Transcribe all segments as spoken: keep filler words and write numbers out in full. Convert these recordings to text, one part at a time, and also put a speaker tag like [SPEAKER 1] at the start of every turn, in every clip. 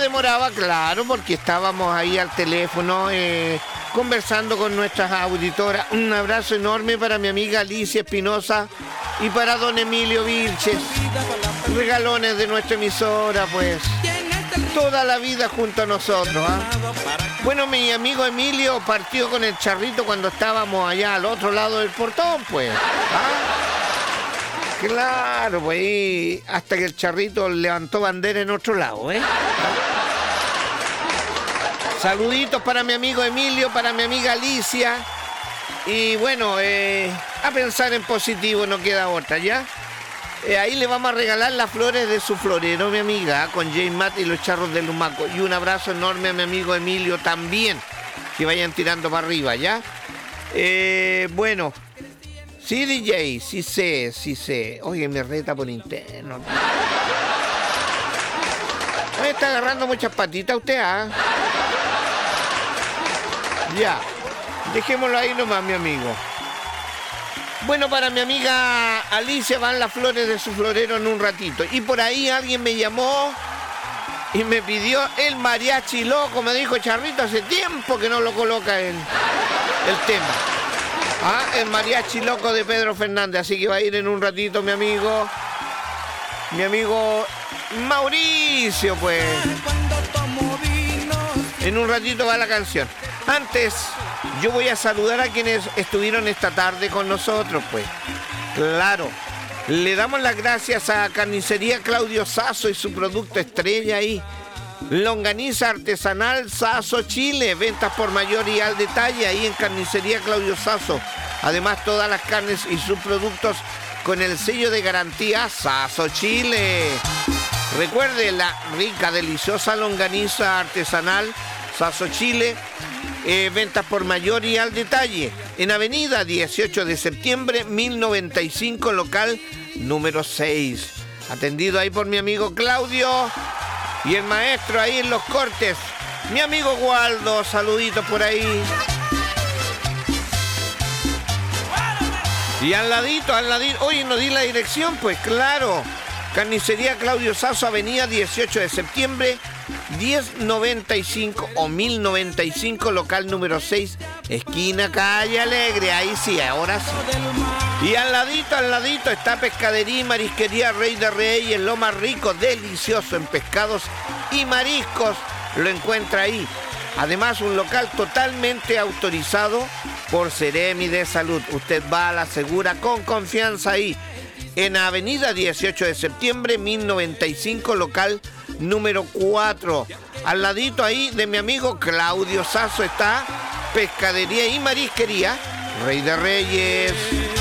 [SPEAKER 1] demoraba, claro, porque estábamos ahí al teléfono eh, conversando con nuestras auditoras. Un abrazo enorme para mi amiga Alicia Espinosa y para don Emilio Vilches. Regalones de nuestra emisora, pues. Toda la vida junto a nosotros, ¿ah? Bueno, mi amigo Emilio partió con el charrito cuando estábamos allá al otro lado del portón, pues. ¿Ah? Claro, pues y hasta que el charrito levantó bandera en otro lado, ¿eh? Saluditos para mi amigo Emilio, para mi amiga Alicia. Y bueno, eh, a pensar en positivo, no queda otra, ¿ya? Eh, ahí le vamos a regalar las flores de su florero, mi amiga, con J. Matt y los charros de Lumaco. Y un abrazo enorme a mi amigo Emilio también, que vayan tirando para arriba, ¿ya? Eh, bueno... Sí, D J, sí sé, sí sé. Oye, me reta por interno. Me está agarrando muchas patitas usted, ¿ah? Ya. Dejémoslo ahí nomás, mi amigo. Bueno, para mi amiga Alicia van las flores de su florero en un ratito. Y por ahí alguien me llamó y me pidió el mariachi loco. Me dijo, Charrito, hace tiempo que no lo coloca en el tema. Ah, el mariachi loco de Pedro Fernández, así que va a ir en un ratito mi amigo, mi amigo Mauricio, pues. En un ratito va la canción. Antes, yo voy a saludar a quienes estuvieron esta tarde con nosotros, pues. Claro, le damos las gracias a Carnicería Claudio Sasso y su producto estrella ahí. Longaniza artesanal Sasso Chile, ventas por mayor y al detalle ahí en Carnicería Claudio Sasso. Además, todas las carnes y sus productos con el sello de garantía Sasso Chile. Recuerde la rica, deliciosa longaniza artesanal Sasso Chile, eh, ventas por mayor y al detalle. En Avenida dieciocho de septiembre, mil noventa y cinco, local número seis. Atendido ahí por mi amigo Claudio. Y el maestro ahí en los cortes, mi amigo Waldo, saluditos por ahí. Y al ladito, al ladito, oye, no di la dirección, pues claro. Carnicería Claudio Sasso, Avenida dieciocho de septiembre, mil noventa y cinco o mil noventa y cinco, local número seis, esquina Calle Alegre, ahí sí, ahora sí. Y al ladito, al ladito está Pescadería y Marisquería Rey de Reyes, lo más rico, delicioso en pescados y mariscos, lo encuentra ahí. Además, un local totalmente autorizado por Seremi de Salud. Usted va a la segura con confianza ahí. En Avenida dieciocho de septiembre, mil noventa y cinco, local número cuatro. Al ladito ahí de mi amigo Claudio Sasso está Pescadería y Marisquería Rey de Reyes.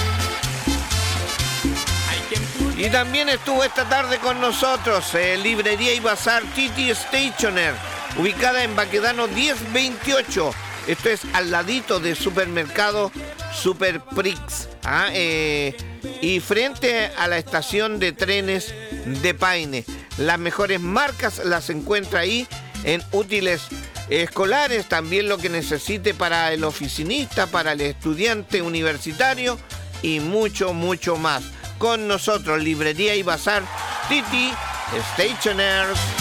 [SPEAKER 1] Y también estuvo esta tarde con nosotros eh, Librería y Bazar Titi Stationer, ubicada en Baquedano diez veintiocho. Esto es al ladito de supermercado Super Prix. ¿Ah? Eh, y frente a la estación de trenes de Paine. Las mejores marcas las encuentra ahí en útiles escolares, también lo que necesite para el oficinista, para el estudiante universitario y mucho, mucho más. Con nosotros, Librería y Bazar Titi Stationers.